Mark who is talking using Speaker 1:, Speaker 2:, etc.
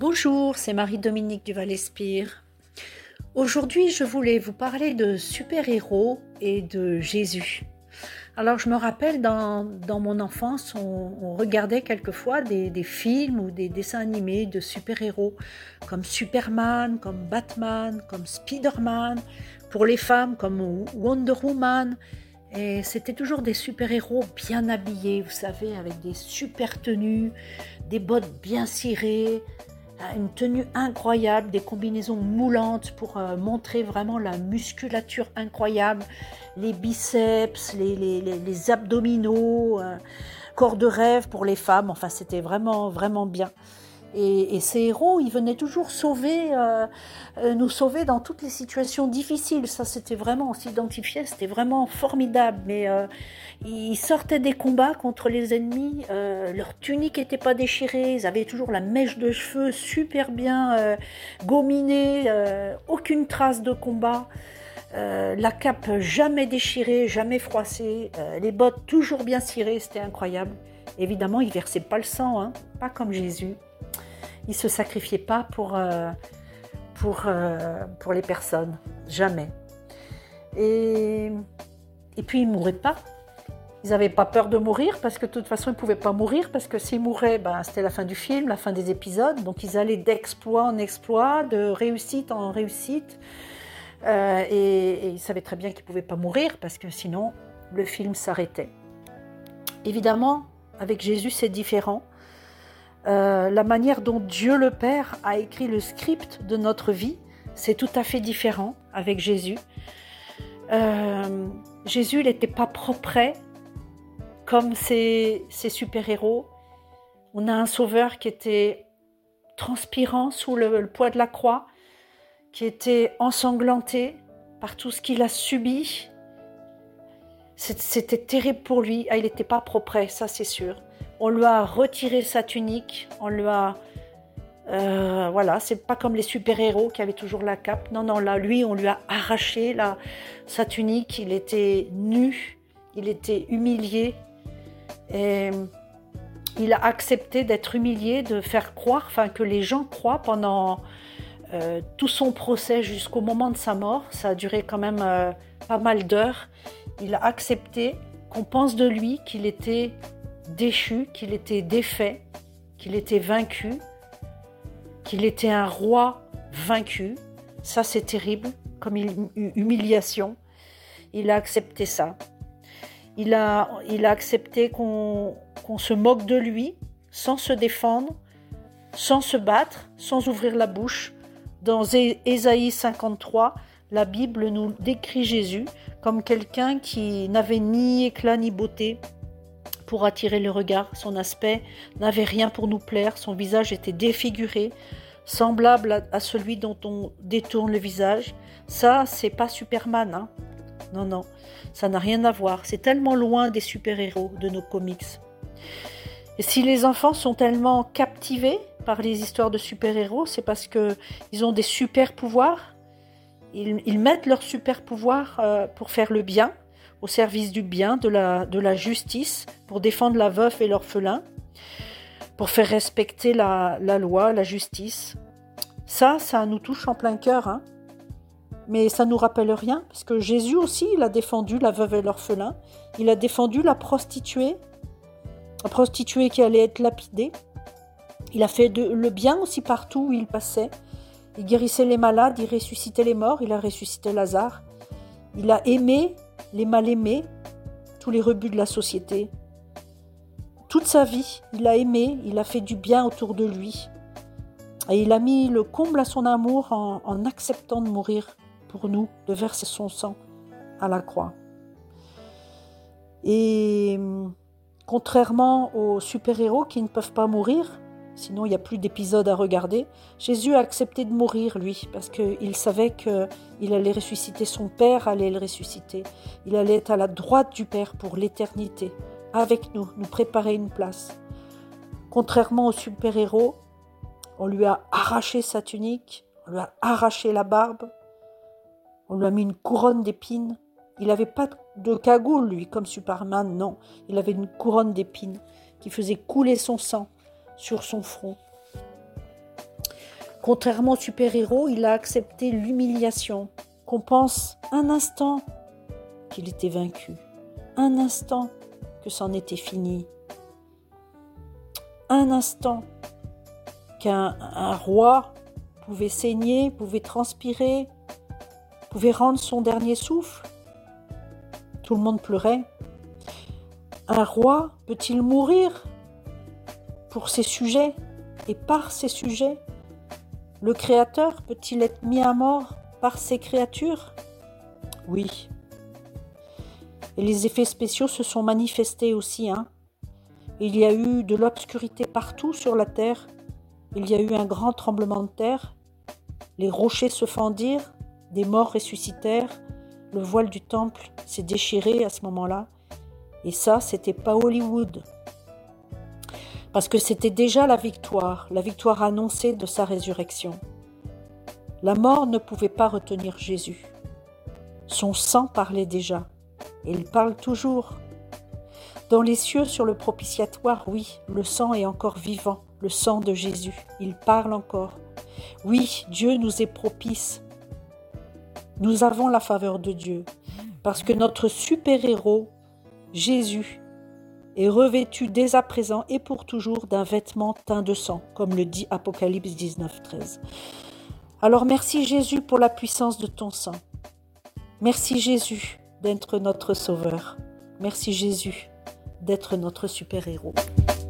Speaker 1: Bonjour, c'est Marie-Dominique du Val-Espire. Aujourd'hui, je voulais vous parler de super-héros et de Jésus. Alors, je me rappelle, dans mon enfance, on regardait quelquefois des films ou des dessins animés de super-héros, comme Superman, comme Batman, comme Spider-Man, pour les femmes, comme Wonder Woman. Et c'était toujours des super-héros bien habillés, vous savez, avec des super tenues, des bottes bien cirées, une tenue incroyable, des combinaisons moulantes pour montrer vraiment la musculature incroyable, les biceps, les abdominaux, corps de rêve pour les femmes. Enfin, c'était vraiment, vraiment bien. Et ces héros, ils venaient toujours nous sauver dans toutes les situations difficiles. Ça, c'était vraiment, on s'identifiait, c'était vraiment formidable. Mais ils sortaient des combats contre les ennemis, leur tunique n'était pas déchirée, ils avaient toujours la mèche de cheveux super bien gominée, aucune trace de combat. La cape jamais déchirée, jamais froissée, les bottes toujours bien cirées, c'était incroyable. Évidemment, ils ne versaient pas le sang, hein, pas comme Jésus. Ils ne se sacrifiaient pas pour les personnes, jamais. Et puis ils ne mouraient pas. Ils n'avaient pas peur de mourir parce que de toute façon ils ne pouvaient pas mourir parce que s'ils mouraient, c'était la fin du film, la fin des épisodes. Donc ils allaient d'exploit en exploit, de réussite en réussite. Et ils savaient très bien qu'ils ne pouvaient pas mourir parce que sinon le film s'arrêtait. Évidemment, avec Jésus c'est différent. La manière dont Dieu le Père a écrit le script de notre vie, c'est tout à fait différent avec Jésus. Jésus, il n'était pas propre comme ces super-héros. On a un sauveur qui était transpirant sous le poids de la croix, qui était ensanglanté par tout ce qu'il a subi. C'était terrible pour lui. Il n'était pas propre, ça c'est sûr. On lui a retiré sa tunique, on lui a... c'est pas comme les super-héros qui avaient toujours la cape. Non, là, lui, on lui a arraché sa tunique, il était nu, il était humilié. Et il a accepté d'être humilié, de faire croire, que les gens croient pendant tout son procès jusqu'au moment de sa mort. Ça a duré quand même pas mal d'heures. Il a accepté qu'on pense de lui qu'il était déchu, qu'il était défait, qu'il était vaincu, qu'il était un roi vaincu. Ça, c'est terrible comme humiliation. Il a accepté ça. Il a accepté qu'on se moque de lui sans se défendre, sans se battre, sans ouvrir la bouche. Dans Ésaïe 53, la Bible nous décrit Jésus comme quelqu'un qui n'avait ni éclat ni beauté pour attirer le regard. Son aspect n'avait rien pour nous plaire. Son visage était défiguré, semblable à celui dont on détourne le visage. Ça, c'est pas Superman, hein. Non, ça n'a rien à voir. C'est tellement loin des super-héros de nos comics. Et si les enfants sont tellement captivés par les histoires de super-héros, c'est parce qu'ils ont des super-pouvoirs. Ils mettent leurs super-pouvoirs pour faire le bien, au service du bien, de la justice, pour défendre la veuve et l'orphelin, pour faire respecter la loi, la justice. Ça nous touche en plein cœur, hein. Mais ça ne nous rappelle rien, parce que Jésus aussi, il a défendu la veuve et l'orphelin. Il a défendu la prostituée qui allait être lapidée. Il a fait le bien aussi partout où il passait. Il guérissait les malades, il ressuscitait les morts, il a ressuscité Lazare. Il a aimé les mal-aimés, tous les rebuts de la société. Toute sa vie, il a aimé, il a fait du bien autour de lui. Et il a mis le comble à son amour en acceptant de mourir pour nous, de verser son sang à la croix. Et contrairement aux super-héros qui ne peuvent pas mourir, sinon il n'y a plus d'épisodes à regarder, Jésus a accepté de mourir, lui, parce qu'il savait qu'il allait ressusciter, son Père allait le ressusciter. Il allait être à la droite du Père pour l'éternité, avec nous préparer une place. Contrairement aux super-héros, on lui a arraché sa tunique, on lui a arraché la barbe, on lui a mis une couronne d'épines. Il n'avait pas de cagoule, lui, comme Superman, non. Il avait une couronne d'épines qui faisait couler son sang sur son front. Contrairement au super-héros, il a accepté l'humiliation, qu'on pense un instant qu'il était vaincu, un instant que c'en était fini, un instant qu'un roi pouvait saigner, pouvait transpirer, pouvait rendre son dernier souffle. Tout le monde pleurait. Un roi peut-il mourir pour ses sujets et par ses sujets? Le Créateur peut-il être mis à mort par ses créatures? Oui. Et les effets spéciaux se sont manifestés aussi. Il y a eu de l'obscurité partout sur la terre. Il y a eu un grand tremblement de terre. Les rochers se fendirent, des morts ressuscitèrent. Le voile du temple s'est déchiré à ce moment-là. Et ça, c'était pas Hollywood. Parce que c'était déjà la victoire annoncée de sa résurrection. La mort ne pouvait pas retenir Jésus. Son sang parlait déjà, et il parle toujours. Dans les cieux, sur le propitiatoire, oui, le sang est encore vivant, le sang de Jésus, il parle encore. Oui, Dieu nous est propice. Nous avons la faveur de Dieu, parce que notre super-héros, Jésus, est revêtu dès à présent et pour toujours d'un vêtement teint de sang, comme le dit Apocalypse 19:13. Alors merci Jésus pour la puissance de ton sang. Merci Jésus d'être notre sauveur. Merci Jésus d'être notre super-héros.